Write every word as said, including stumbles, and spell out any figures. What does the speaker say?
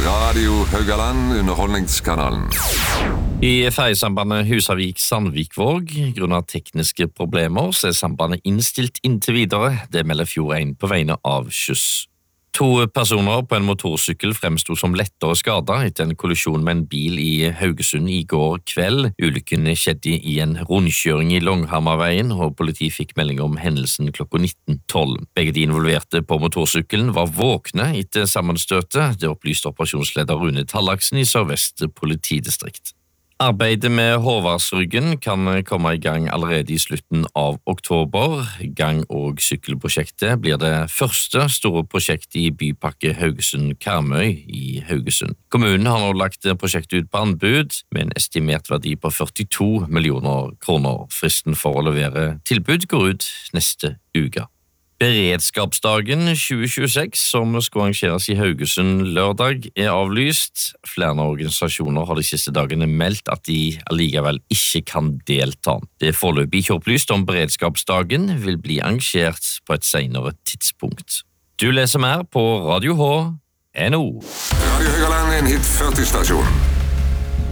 Radio Haugaland, underholdningskanalen. I ferjesambandet Husavik-Sandvikvåg, grunnet tekniske problemer, så er sambandet innstilt inntil videre. Det melder Fjord en på vegne av Skyss. To personer på en motorsykkel fremstod som lettere skadet etter en kollisjon med en bil i Haugesund i går kveld. Ulykken skjedde i en rundkjøring i Longhammerveien, og politiet fikk melding om hendelsen klokka nitten tolv. Begge de involverte på motorsykkelen var våkne etter sammenstøtet. Det opplyste operasjonsleder Rune Tallaksen i Sør-Vest politidistrikt. Arbeidet med Håvardsryggen kan komme i gang allerede i slutten av oktober. Gang- og sykkelprosjektet blir det første store prosjektet i Bypakke Haugesund-Karmøy i Haugesund. Kommunen har nå lagt prosjektet ut på anbud med en estimert verdi på førtito millioner kroner. Fristen for å levere tilbud går ut neste uke. Beredskapsdagen tjue tjueseks, som skal arrangeres i Haugesund lørdag, er avlyst. Flere organisasjoner har de siste dagene meldt at de allikevel ikke kan delta. Det er foreløpig ikke opplyst om beredskapsdagen vil bli arrangert på et senere tidspunkt. Du leser mer på Radio H N O. Radio Haugaland, en hit førti stasjon.